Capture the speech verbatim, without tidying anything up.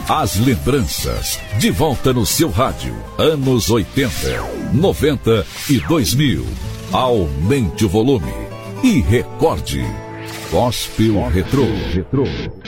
As lembranças, de volta no seu rádio. Anos oitenta, noventa e dois mil. Aumente o volume e recorde. Gospel Retrô.